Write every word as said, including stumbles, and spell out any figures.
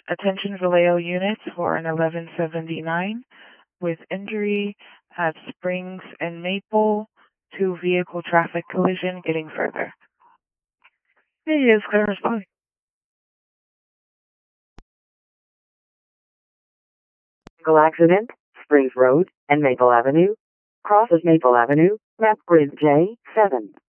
Attention Vallejo units for an eleven seventy-nine with injury at Springs and Maple, two vehicle traffic collision getting further. Yes, can I respond? Single accident, Springs Road and Maple Avenue. Crosses Maple Avenue, map grid J seven.